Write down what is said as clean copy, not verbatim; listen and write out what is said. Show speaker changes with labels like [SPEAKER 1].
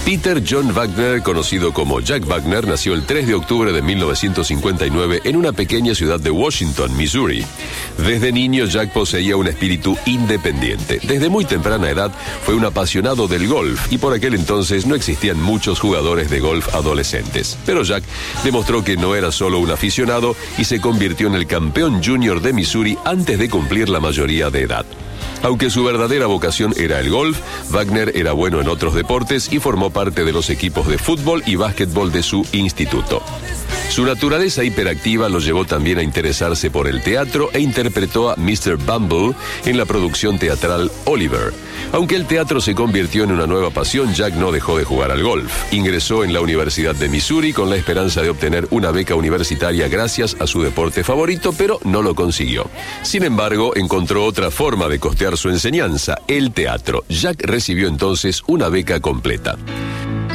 [SPEAKER 1] Peter John Wagner, conocido como Jack Wagner, nació el 3 de octubre de 1959 en una pequeña ciudad de Washington, Missouri. Desde niño, Jack poseía un espíritu independiente. Desde muy temprana edad, fue un apasionado del golf y por aquel entonces no existían muchos jugadores de golf adolescentes. Pero Jack demostró que no era solo un aficionado y se convirtió en el campeón junior de Missouri antes de cumplir la mayoría de edad. Aunque su verdadera vocación era el golf, Wagner era bueno en otros deportes y formó parte de los equipos de fútbol y básquetbol de su instituto. Su naturaleza hiperactiva lo llevó también a interesarse por el teatro e interpretó a Mr. Bumble en la producción teatral Oliver. Aunque el teatro se convirtió en una nueva pasión, Jack no dejó de jugar al golf. Ingresó en la Universidad de Missouri con la esperanza de obtener una beca universitaria gracias a su deporte favorito, pero no lo consiguió. Sin embargo, encontró otra forma de costear su enseñanza, el teatro. Jack recibió entonces una beca completa.